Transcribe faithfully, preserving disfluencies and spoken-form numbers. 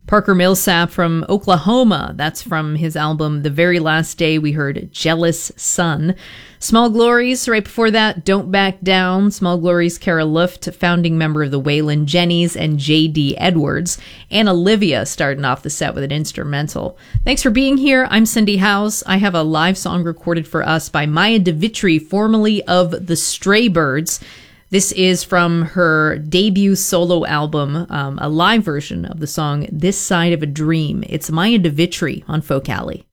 Parker Millsap from Oklahoma. That's from his album The Very Last Day. We heard Jealous Sun. Small Glories, right before that, Don't Back Down. Small Glories, Kara Luft, founding member of the Waylon Jennys, and J D Edwards. And Olivia starting off the set with an instrumental. Thanks for being here. I'm Cindy House. I have a live song recorded for us by Maya DeVitri, formerly of the Stray Birds. This is from her debut solo album, um, a live version of the song This Side of a Dream. It's Maya DeVitri on Folk Alley.